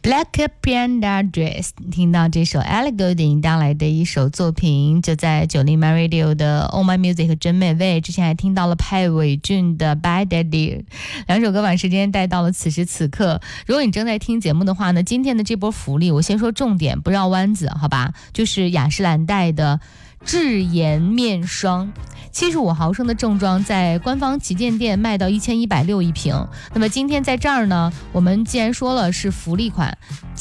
Black Panda Dress， 听到这首 Ellie Goulding 带来的一首作品，就在90 My Radio 的 Oh My Music 和真美味，之前还听到了派伟俊的 Bad Daddy， 两首歌把时间带到了此时此刻。如果你正在听节目的话呢，今天的这波福利我先说重点，不绕弯子，好吧？就是雅诗兰黛的智妍面霜，75毫升的正装在官方旗舰店卖到1160一瓶。那么今天在这儿呢，我们既然说了是福利款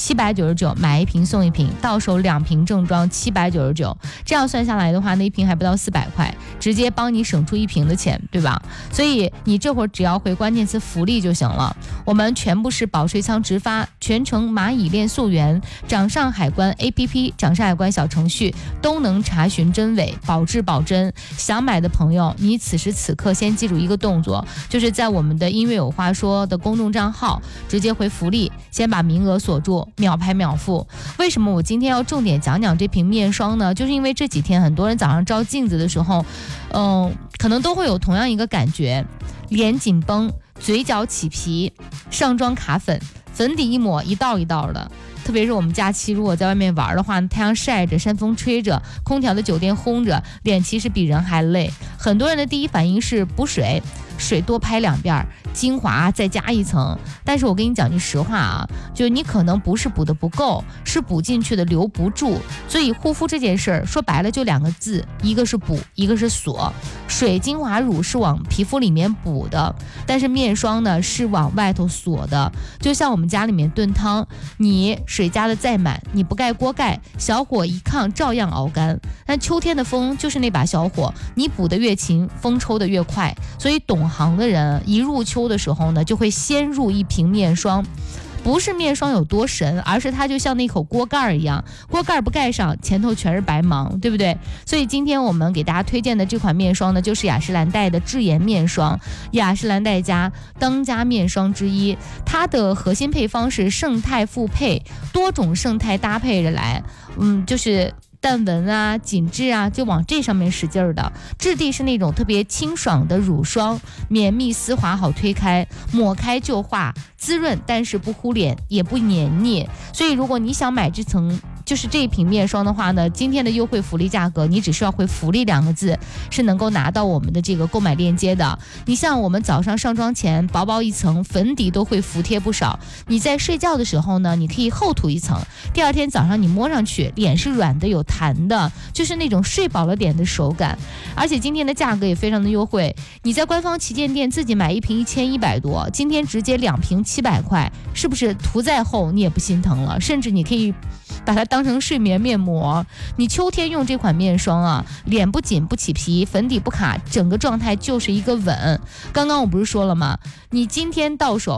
，799买一瓶送一瓶，到手2瓶正装799，这样算下来的话，那一瓶还不到400块，直接帮你省出1瓶的钱，对吧？所以你这会儿只要回关键词福利就行了。我们全部是保税仓直发，全程蚂蚁链溯源，掌上海关 APP、掌上海关小程序都能查询真伪，保质保真。想买的朋友，你此时此刻先记住一个动作，就是在我们的音乐有话说的公众账号直接回福利，先把名额锁住，秒拍秒付。为什么我今天要重点讲讲这瓶面霜呢？就是因为这几天很多人早上照镜子的时候，可能都会有同样一个感觉，脸紧绷，嘴角起皮，上妆卡粉，粉底一抹一道一道的。特别是我们假期如果在外面玩的话，太阳晒着，山风吹着，空调的酒店烘着，脸其实比人还累。很多人的第一反应是补水，水多拍2遍，精华再加一层。但是我跟你讲句实话啊，就你可能不是补的不够，是补进去的留不住。所以护肤这件事儿说白了就2个字，一个是补，一个是锁。水、精华、乳是往皮肤里面补的，但是面霜呢是往外头锁的。就像我们家里面炖汤，你水加的再满，你不盖锅盖，小火一炕照样熬干。但秋天的风就是那把小火，你补的越勤，风抽的越快。所以懂行的人一入秋的时候呢，就会先入一瓶面霜。不是面霜有多神，而是它就像那口锅盖一样，锅盖不盖上，前头全是白忙，对不对？所以今天我们给大家推荐的这款面霜呢，就是雅诗兰黛的智妍面霜，雅诗兰黛家当家面霜之一。它的核心配方是胜肽复配，多种胜肽搭配着来，就是淡纹啊、紧致啊，就往这上面使劲儿的。质地是那种特别清爽的乳霜，绵密丝滑，好推开，抹开就化，滋润但是不糊脸，也不黏腻。所以如果你想买就是这一瓶面霜的话呢，今天的优惠福利价格，你只需要回福利2个字，是能够拿到我们的这个购买链接的。你像我们早上上妆前薄薄一层粉底都会服帖不少，你在睡觉的时候呢，你可以厚涂一层，第二天早上你摸上去脸是软的有弹的，就是那种睡饱了点的手感。而且今天的价格也非常的优惠，你在官方旗舰店自己买一瓶1100多，今天直接2瓶700块，是不是涂再厚你也不心疼了？甚至你可以把它当成睡眠面膜。你秋天用这款面霜啊，脸不紧不起皮，粉底不卡，整个状态就是一个稳。刚刚我不是说了吗？你今天到手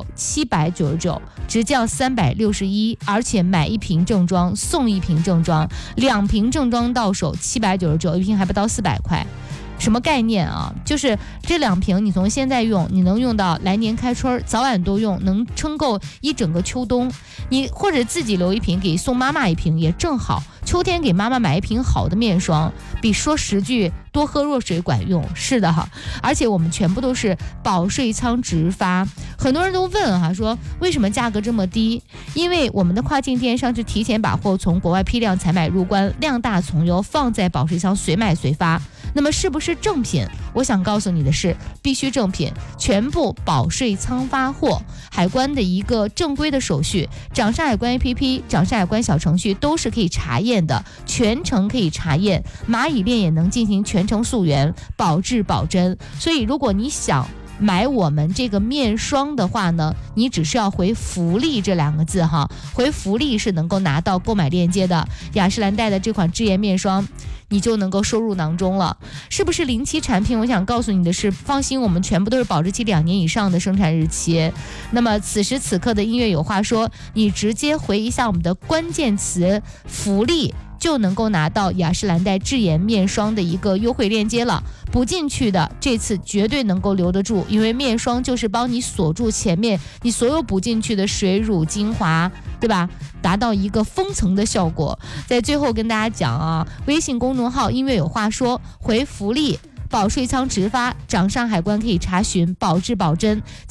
799，直降361，而且买1瓶正装送1瓶正装，2瓶正装到手799，一瓶还不到400块。什么概念啊？就是这2瓶你从现在用，你能用到来年开春，早晚都用，能撑够一整个秋冬。你或者自己留1瓶给送妈妈1瓶也正好，秋天给妈妈买1瓶好的面霜，比说10句多喝热水管用。是的哈，而且我们全部都是保税仓直发。很多人都问哈，说为什么价格这么低？因为我们的跨境电商是提前把货从国外批量采买入关，量大从优，放在保税仓随买随发。那么是不是正品？我想告诉你的是，必须正品，全部保税仓发货，海关的一个正规的手续，掌上海关 APP、掌上海关小程序都是可以查验的，全程可以查验，蚂蚁链也能进行全程溯源，保质保真。所以如果你想买我们这个面霜的话呢，你只需要回福利这2个字哈，回福利是能够拿到购买链接的。雅诗兰黛的这款智妍面霜，你就能够收入囊中了。是不是临期产品？我想告诉你的是，放心，我们全部都是保质期2年以上的生产日期。那么此时此刻的音乐有话说，你直接回一下我们的关键词福利，就能够拿到雅诗兰黛智妍面霜的一个优惠链接了。补进去的这次绝对能够留得住，因为面霜就是帮你锁住前面你所有补进去的水乳精华，对吧？达到一个封层的效果。在最后跟大家讲啊，微信公众号音乐有话说，回福利保税仓直发，掌上海关可以查询，保质保真。